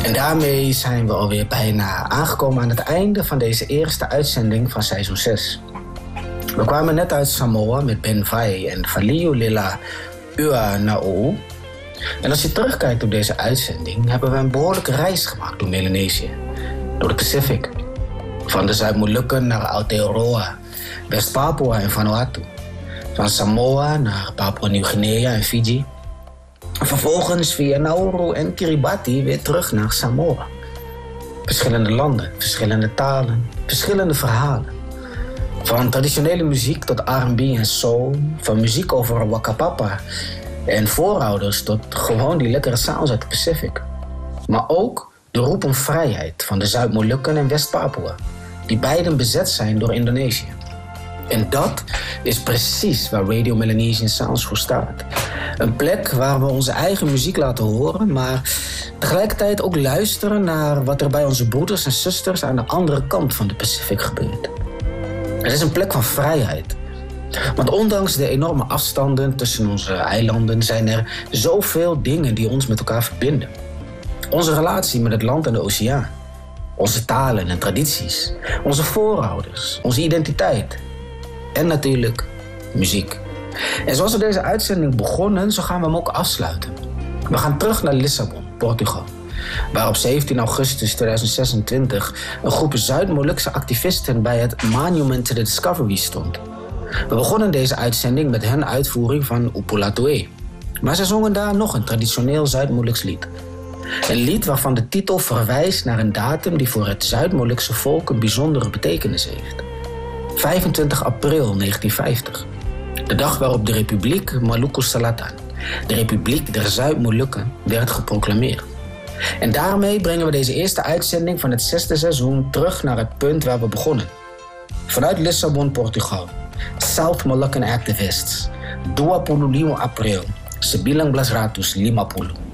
En daarmee zijn we alweer bijna aangekomen aan het einde van deze eerste uitzending van seizoen 6. We kwamen net uit Samoa met Ben Vai en Valiu Lila Ua Na'ou. En als je terugkijkt op deze uitzending, hebben we een behoorlijke reis gemaakt door Melanesië. Door de Pacific. Van de Zuid-Molukken naar Aotearoa, West-Papua en Vanuatu. Van Samoa naar Papua-Nieuw-Guinea en Fiji. En vervolgens via Nauru en Kiribati weer terug naar Samoa. Verschillende landen, verschillende talen, verschillende verhalen. Van traditionele muziek tot R&B en soul. Van muziek over Waka Papa en voorouders tot gewoon die lekkere sounds uit de Pacific. Maar ook de roep om vrijheid van de Zuid-Molukken en West-Papua, die beiden bezet zijn door Indonesië. En dat is precies waar Radio Melanesian Sounds voor staat. Een plek waar we onze eigen muziek laten horen, maar tegelijkertijd ook luisteren naar wat er bij onze broeders en zusters aan de andere kant van de Pacific gebeurt. Het is een plek van vrijheid. Want ondanks de enorme afstanden tussen onze eilanden zijn er zoveel dingen die ons met elkaar verbinden. Onze relatie met het land en de oceaan. Onze talen en tradities. Onze voorouders. Onze identiteit. En natuurlijk muziek. En zoals we deze uitzending begonnen, zo gaan we hem ook afsluiten. We gaan terug naar Lissabon, Portugal. Waar op 17 augustus 2026 een groep Zuid-Molukse activisten bij het Monument to the Discovery stond. We begonnen deze uitzending met hun uitvoering van Upulatoe. Maar ze zongen daar nog een traditioneel Zuid-Moluks lied. Een lied waarvan de titel verwijst naar een datum die voor het Zuid-Molukse volk een bijzondere betekenis heeft. 25 april 1950. De dag waarop de Republiek Maluku Selatan, de Republiek der Zuid-Molukken, werd geproclameerd. En daarmee brengen we deze eerste uitzending van het 6e seizoen terug naar het punt waar we begonnen. Vanuit Lissabon, Portugal. South Moluccan activists. 25 April 1950.